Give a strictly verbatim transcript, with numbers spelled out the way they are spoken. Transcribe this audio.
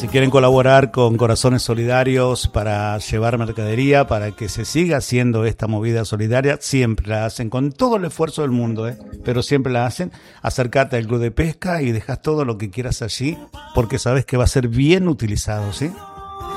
Si quieren colaborar con Corazones Solidarios para llevar mercadería, para que se siga haciendo esta movida solidaria, siempre la hacen con todo el esfuerzo del mundo, ¿eh? Pero siempre la hacen. Acércate al club de pesca y dejas todo lo que quieras allí, porque sabes que va a ser bien utilizado, ¿sí?